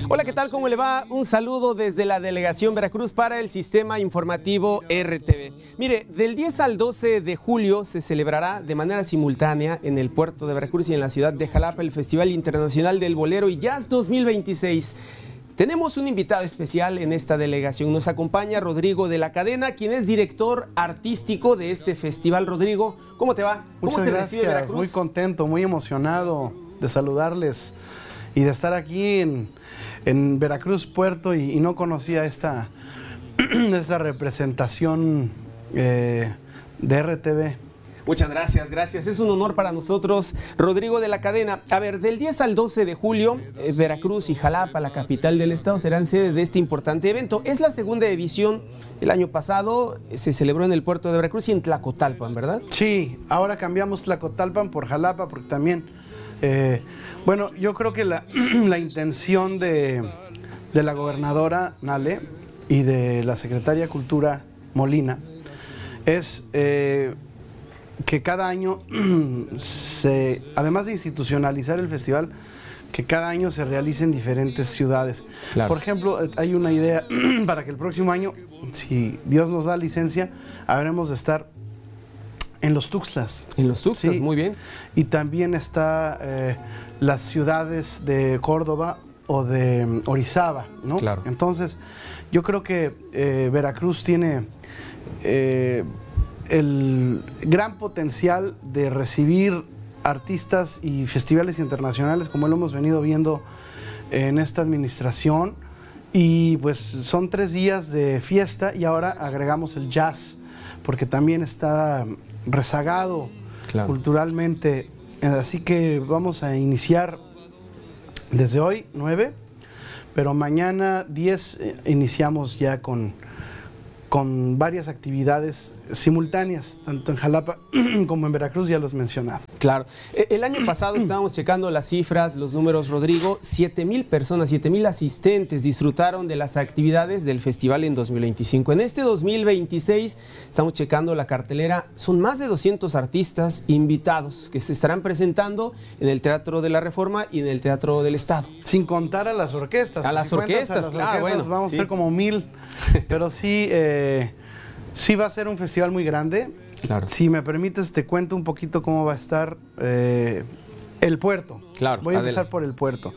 Hola, ¿qué tal? ¿Cómo le va? Un saludo desde la Delegación Veracruz para el Sistema Informativo RTV. Mire, del 10 al 12 de julio se celebrará de manera simultánea en el puerto de Veracruz y en la ciudad de Jalapa el Festival Internacional del Bolero y Jazz 2026. Tenemos un invitado especial en esta delegación. Nos acompaña Rodrigo de la Cadena, quien es director artístico de este festival. Rodrigo, ¿cómo te va? ¿Cómo te recibe Veracruz? Muy contento, muy emocionado de saludarles y de estar aquí en Veracruz Puerto y no conocía esta representación de RTV. Muchas gracias, gracias. Es un honor para nosotros, Rodrigo de la Cadena. A ver, del 10 al 12 de julio, Veracruz y Jalapa, la capital del estado, serán sede de este importante evento. Es la segunda edición. El año pasado se celebró en el puerto de Veracruz y en Tlacotalpan, ¿verdad? Sí, ahora cambiamos Tlacotalpan por Jalapa porque también, bueno, yo creo que la intención de la gobernadora Nale y de la secretaria de Cultura Molina es que cada año, además de institucionalizar el festival, que cada año se realice en diferentes ciudades. Claro. Por ejemplo, hay una idea para que el próximo año, si Dios nos da licencia, habremos de estar en los Tuxtlas. En los Tuxtlas, sí. Muy bien. Y también está las ciudades de Córdoba o de Orizaba, ¿no? Claro. Entonces, yo creo que Veracruz tiene el gran potencial de recibir artistas y festivales internacionales, como lo hemos venido viendo en esta administración, y pues son 3 días de fiesta y ahora agregamos el jazz, porque también está rezagado, claro, culturalmente, así que vamos a iniciar desde hoy 9, pero mañana 10 iniciamos ya con varias actividades simultáneas, tanto en Jalapa como en Veracruz, ya los mencionaba. Claro. El año pasado estábamos checando las cifras, los números, Rodrigo. 7,000 personas, 7,000 asistentes disfrutaron de las actividades del festival en 2025. En este 2026 estamos checando la cartelera. Son más de 200 artistas invitados que se estarán presentando en el Teatro de la Reforma y en el Teatro del Estado. Sin contar a las orquestas. A las orquestas, claro, bueno. Vamos a ser como 1,000, pero sí... Sí va a ser un festival muy grande. Claro. Si me permites, te cuento un poquito cómo va a estar el puerto. Claro. Voy a empezar por el puerto.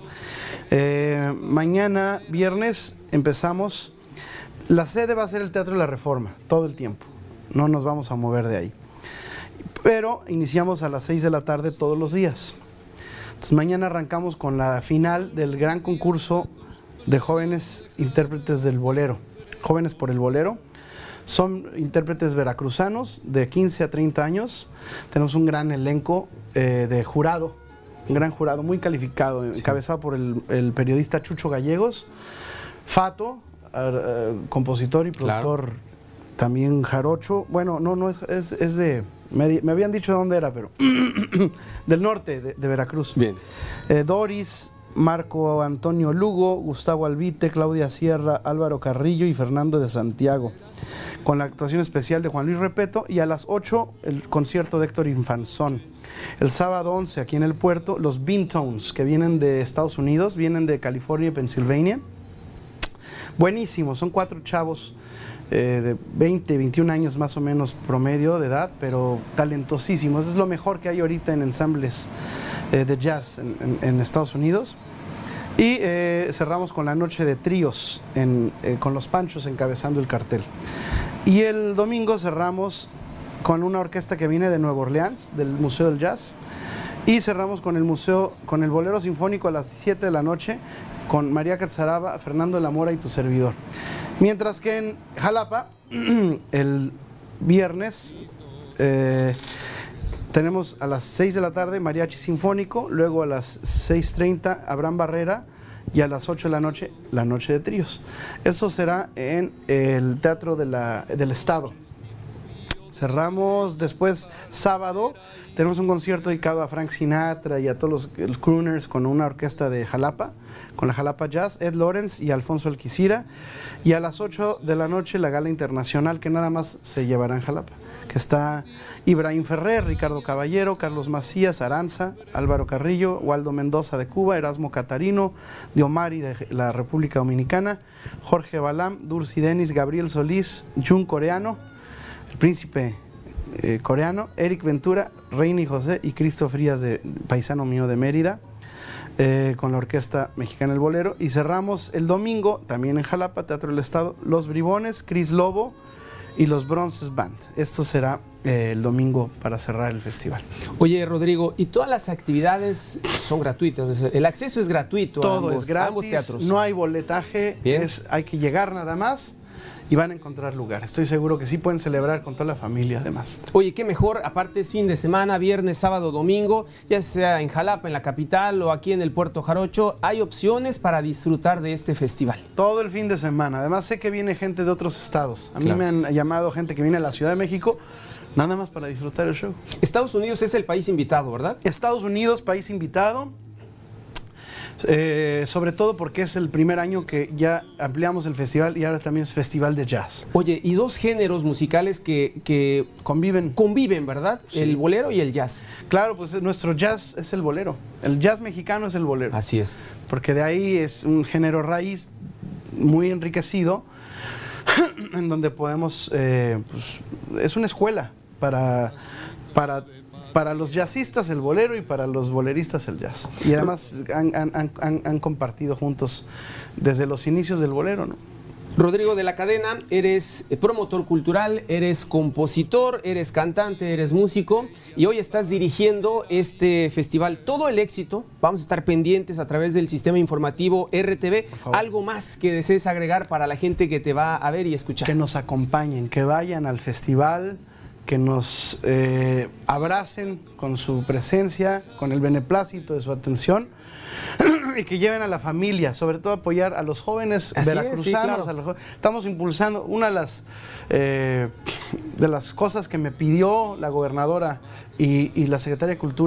Mañana, viernes, empezamos. La sede va a ser el Teatro de la Reforma, todo el tiempo. No nos vamos a mover de ahí. Pero iniciamos a las 6 de la tarde todos los días. Entonces mañana arrancamos con la final del gran concurso de jóvenes intérpretes del bolero. Jóvenes por el bolero. Son intérpretes veracruzanos de 15 a 30 años. Tenemos un gran elenco de jurado, un gran jurado muy calificado, sí, encabezado por el periodista Chucho Gallegos, Fato, compositor y productor, claro, también jarocho. Bueno, no es de... Me habían dicho de dónde era, pero del norte de Veracruz. Bien. Doris, Marco Antonio Lugo, Gustavo Albite, Claudia Sierra, Álvaro Carrillo y Fernando de Santiago, con la actuación especial de Juan Luis Repeto, y a las 8 el concierto de Héctor Infanzón. El sábado 11 aquí en el puerto, los Beantones, que vienen de Estados Unidos, vienen de California y Pensilvania. Buenísimos, son 4 chavos de 20, 21 años más o menos promedio de edad, pero talentosísimos. Es lo mejor que hay ahorita en ensambles de jazz en Estados Unidos. Y cerramos con la noche de tríos, con los Panchos encabezando el cartel. Y el domingo cerramos con una orquesta que viene de Nueva Orleans, del Museo del Jazz. Y cerramos con el Bolero Sinfónico a las 7 de la noche, con María Catzaraba, Fernando de la Mora y tu servidor. Mientras que en Jalapa, el viernes, tenemos a las 6 de la tarde Mariachi Sinfónico, luego a las 6:30 Abraham Barrera y a las 8 de la noche de tríos. Esto será en el Teatro del Estado. Cerramos después sábado, tenemos un concierto dedicado a Frank Sinatra y a todos los crooners con una orquesta de Jalapa, con la Jalapa Jazz, Ed Lawrence y Alfonso Alquicira. Y a las 8 de la noche la gala internacional que nada más se llevará en Jalapa, que está Ibrahim Ferrer, Ricardo Caballero, Carlos Macías, Aranza, Álvaro Carrillo, Waldo Mendoza de Cuba, Erasmo Catarino, Diomari de la República Dominicana, Jorge Balam, Dursi Denis, Gabriel Solís, Jun Coreano, el príncipe coreano, Eric Ventura, Reini José y Cristo Frías, de paisano mío de Mérida, con la Orquesta Mexicana El Bolero. Y cerramos el domingo, también en Jalapa, Teatro del Estado, Los Bribones, Cris Lobo y los Bronces Band. Esto será el domingo para cerrar el festival. Oye, Rodrigo, ¿y todas las actividades son gratuitas? El acceso es gratuito. Todo es gratis, a ambos teatros. No hay boletaje, hay que llegar nada más y van a encontrar lugar. Estoy seguro que sí pueden celebrar con toda la familia además. Oye, qué mejor, aparte es fin de semana, viernes, sábado, domingo, ya sea en Jalapa, en la capital o aquí en el Puerto Jarocho, hay opciones para disfrutar de este festival. Todo el fin de semana. Además sé que viene gente de otros estados. A mí me han llamado gente que viene a la Ciudad de México nada más para disfrutar el show. Estados Unidos es el país invitado, ¿verdad? Estados Unidos, país invitado. Sobre todo porque es el primer año que ya ampliamos el festival y ahora también es festival de jazz. Oye, y dos géneros musicales que conviven, ¿verdad? Sí. El bolero y el jazz. Claro, pues nuestro jazz es el bolero. El jazz mexicano es el bolero. Así es. Porque de ahí es un género raíz muy enriquecido en donde podemos, pues, es una escuela para los jazzistas el bolero y para los boleristas el jazz. Y además han compartido juntos desde los inicios del bolero, ¿no? Rodrigo de la Cadena, eres promotor cultural, eres compositor, eres cantante, eres músico y hoy estás dirigiendo este festival. Todo el éxito, vamos a estar pendientes a través del sistema informativo RTV. ¿Algo más que desees agregar para la gente que te va a ver y escuchar? Que nos acompañen, que vayan al festival, que nos abracen con su presencia, con el beneplácito de su atención y que lleven a la familia, sobre todo apoyar a los jóvenes veracruzanos. Sí, claro. Estamos impulsando una de las cosas que me pidió la gobernadora y la secretaria de Cultura.